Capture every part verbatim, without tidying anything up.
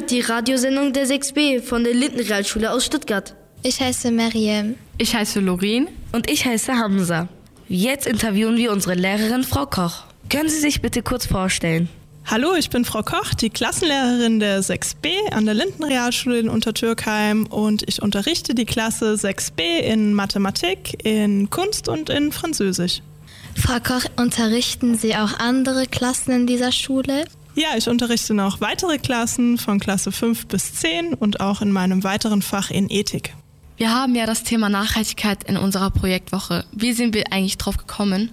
hört die Radiosendung der sechs B von der Lindenrealschule aus Stuttgart. Ich heiße Mariam. Ich heiße Lorin. Und ich heiße Hamza. Jetzt interviewen wir unsere Lehrerin Frau Koch. Können Sie sich bitte kurz vorstellen? Hallo, ich bin Frau Koch, die Klassenlehrerin der sechs B an der Lindenrealschule in Untertürkheim und ich unterrichte die Klasse sechs B in Mathematik, in Kunst und in Französisch. Frau Koch, unterrichten Sie auch andere Klassen in dieser Schule? Ja, ich unterrichte noch weitere Klassen von Klasse fünf bis zehn und auch in meinem weiteren Fach in Ethik. Wir haben ja das Thema Nachhaltigkeit in unserer Projektwoche. Wie sind wir eigentlich drauf gekommen?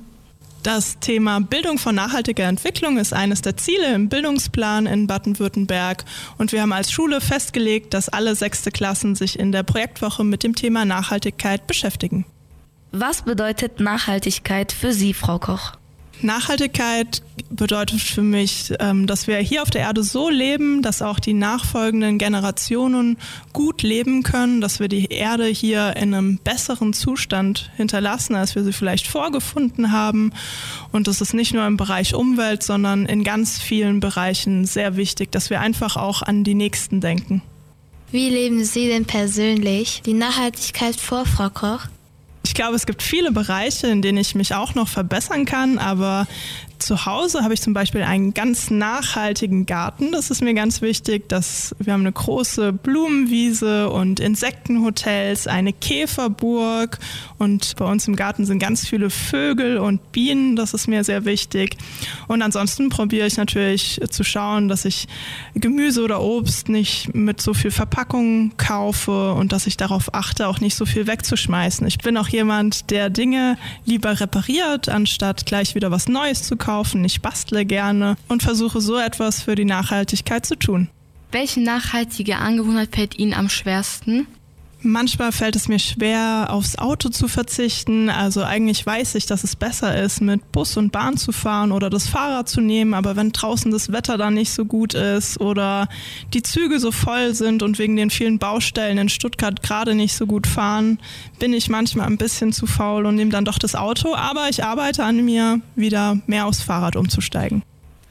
Das Thema Bildung von nachhaltiger Entwicklung ist eines der Ziele im Bildungsplan in Baden-Württemberg und wir haben als Schule festgelegt, dass alle sechste Klassen sich in der Projektwoche mit dem Thema Nachhaltigkeit beschäftigen. Was bedeutet Nachhaltigkeit für Sie, Frau Koch? Nachhaltigkeit bedeutet für mich, dass wir hier auf der Erde so leben, dass auch die nachfolgenden Generationen gut leben können, dass wir die Erde hier in einem besseren Zustand hinterlassen, als wir sie vielleicht vorgefunden haben. Und das ist nicht nur im Bereich Umwelt, sondern in ganz vielen Bereichen sehr wichtig, dass wir einfach auch an die Nächsten denken. Wie leben Sie denn persönlich die Nachhaltigkeit vor, Frau Koch? Ich glaube, es gibt viele Bereiche, in denen ich mich auch noch verbessern kann, aber zu Hause habe ich zum Beispiel einen ganz nachhaltigen Garten. Das ist mir ganz wichtig. Dass wir haben eine große Blumenwiese und Insektenhotels, eine Käferburg und bei uns im Garten sind ganz viele Vögel und Bienen. Das ist mir sehr wichtig. Und ansonsten probiere ich natürlich zu schauen, dass ich Gemüse oder Obst nicht mit so viel Verpackung kaufe und dass ich darauf achte, auch nicht so viel wegzuschmeißen. Ich bin auch jemand, der Dinge lieber repariert, anstatt gleich wieder was Neues zu kaufen. Ich bastle gerne und versuche so etwas für die Nachhaltigkeit zu tun. Welche nachhaltige Angewohnheit fällt Ihnen am schwersten? Manchmal fällt es mir schwer, aufs Auto zu verzichten. Also eigentlich weiß ich, dass es besser ist, mit Bus und Bahn zu fahren oder das Fahrrad zu nehmen. Aber wenn draußen das Wetter dann nicht so gut ist oder die Züge so voll sind und wegen den vielen Baustellen in Stuttgart gerade nicht so gut fahren, bin ich manchmal ein bisschen zu faul und nehme dann doch das Auto. Aber ich arbeite an mir, wieder mehr aufs Fahrrad umzusteigen.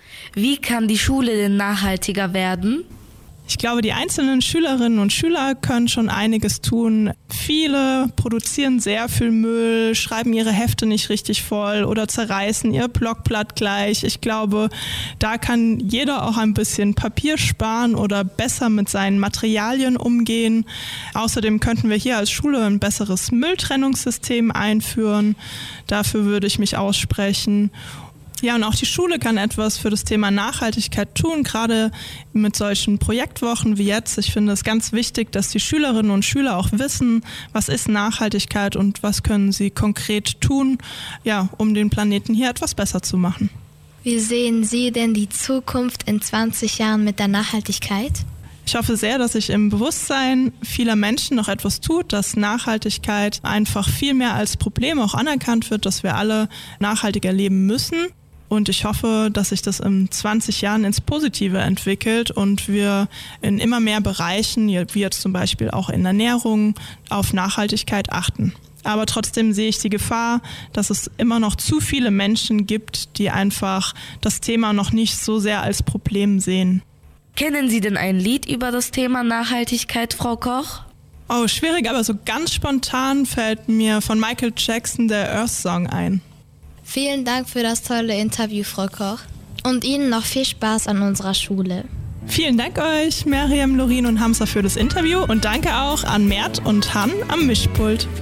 Wie kann die Schule denn nachhaltiger werden? Ich glaube, die einzelnen Schülerinnen und Schüler können schon einiges tun. Viele produzieren sehr viel Müll, schreiben ihre Hefte nicht richtig voll oder zerreißen ihr Blockblatt gleich. Ich glaube, da kann jeder auch ein bisschen Papier sparen oder besser mit seinen Materialien umgehen. Außerdem könnten wir hier als Schule ein besseres Mülltrennungssystem einführen. Dafür würde ich mich aussprechen. Ja, und auch die Schule kann etwas für das Thema Nachhaltigkeit tun, gerade mit solchen Projektwochen wie jetzt. Ich finde es ganz wichtig, dass die Schülerinnen und Schüler auch wissen, was ist Nachhaltigkeit und was können sie konkret tun, ja, um den Planeten hier etwas besser zu machen. Wie sehen Sie denn die Zukunft in zwanzig Jahren mit der Nachhaltigkeit? Ich hoffe sehr, dass sich im Bewusstsein vieler Menschen noch etwas tut, dass Nachhaltigkeit einfach viel mehr als Problem auch anerkannt wird, dass wir alle nachhaltiger leben müssen. Und ich hoffe, dass sich das in zwanzig Jahren ins Positive entwickelt und wir in immer mehr Bereichen, wie jetzt zum Beispiel auch in Ernährung, auf Nachhaltigkeit achten. Aber trotzdem sehe ich die Gefahr, dass es immer noch zu viele Menschen gibt, die einfach das Thema noch nicht so sehr als Problem sehen. Kennen Sie denn ein Lied über das Thema Nachhaltigkeit, Frau Koch? Oh, schwierig, aber so ganz spontan fällt mir von Michael Jackson der Earth Song ein. Vielen Dank für das tolle Interview, Frau Koch. Und Ihnen noch viel Spaß an unserer Schule. Vielen Dank euch, Mariam, Lorin und Hamza für das Interview und danke auch an Mert und Han am Mischpult.